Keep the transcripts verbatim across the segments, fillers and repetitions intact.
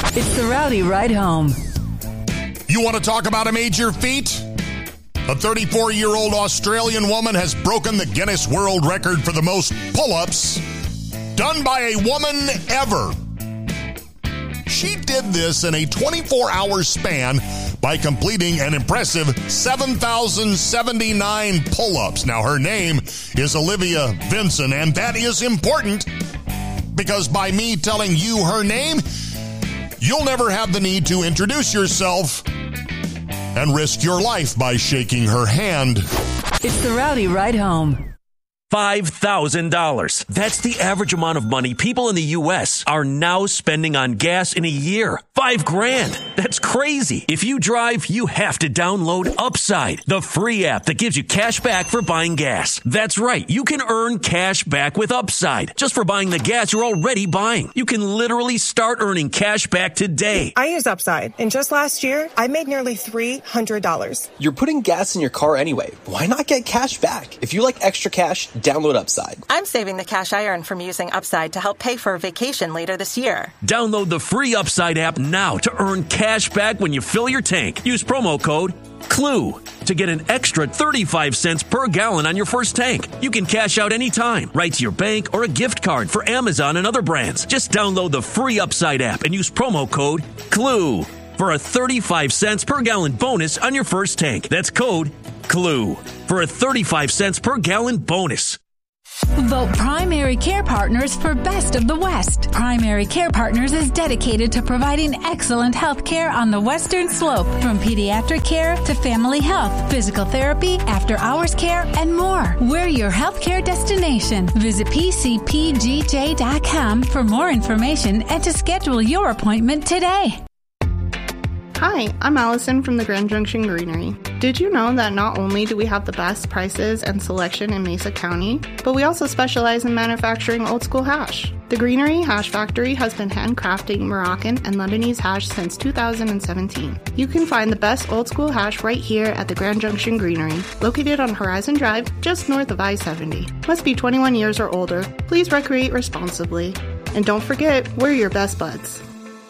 It's the Rowdy Ride Home. You want to talk about a major feat? A thirty-four-year-old Australian woman has broken the Guinness World Record for the most pull-ups done by a woman ever. She did this in a twenty-four hour span by completing an impressive seven thousand seventy-nine pull-ups. Now, her name is Olivia Vinson, and that is important because by me telling you her name, you'll never have the need to introduce yourself and risk your life by shaking her hand. It's the Rowdy Ride Home. five thousand dollars. That's the average amount of money people in the U S are now spending on gas in a year. Five grand. That's crazy. If you drive, you have to download Upside, the free app that gives you cash back for buying gas. That's right. You can earn cash back with Upside just for buying the gas you're already buying. You can literally start earning cash back today. I use Upside, and just last year, I made nearly three hundred dollars. You're putting gas in your car anyway. Why not get cash back? If you like extra cash, download Upside. I'm saving the cash I earn from using Upside to help pay for a vacation later this year. Download the free Upside app now to earn cash back when you fill your tank. Use promo code CLUE to get an extra thirty-five cents per gallon on your first tank. You can cash out anytime, right to your bank or a gift card for Amazon and other brands. Just download the free Upside app and use promo code CLUE for a thirty-five cents per gallon bonus on your first tank. That's code CLUE for a thirty-five cents per gallon bonus. Vote Primary Care Partners for Best of the West. Primary Care Partners is dedicated to providing excellent health care on the Western Slope, from pediatric care to family health, physical therapy, after-hours care, and more. We're your healthcare destination. Visit P C P G J dot com for more information and to schedule your appointment today. Hi, I'm Allison from the Grand Junction Greenery. Did you know that not only do we have the best prices and selection in Mesa County, but we also specialize in manufacturing old school hash? The Greenery Hash Factory has been handcrafting Moroccan and Lebanese hash since two thousand seventeen. You can find the best old school hash right here at the Grand Junction Greenery, located on Horizon Drive, just north of I seventy. Must be twenty-one years or older. Please recreate responsibly. And don't forget, we're your best buds.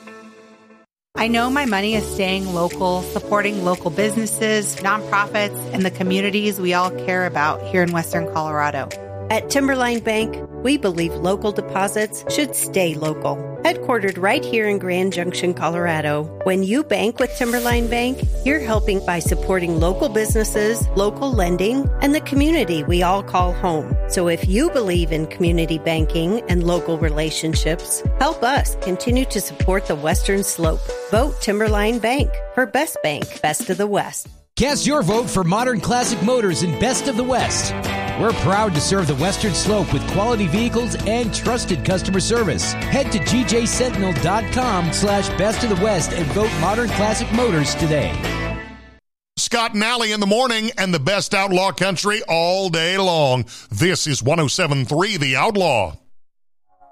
I know my money is staying local, supporting local businesses, nonprofits, and the communities we all care about here in Western Colorado. At Timberline Bank, we believe local deposits should stay local. Headquartered right here in Grand Junction, Colorado. When you bank with Timberline Bank, you're helping by supporting local businesses, local lending, and the community we all call home. So if you believe in community banking and local relationships, help us continue to support the Western Slope. Vote Timberline Bank for Best Bank, Best of the West. Cast your vote for Modern Classic Motors in Best of the West. We're proud to serve the Western Slope with quality vehicles and trusted customer service. Head to G J Sentinel dot com slash Best of the West and vote Modern Classic Motors today. Scott and Allie in the morning and the best outlaw country all day long. This is one oh seven point three The Outlaw.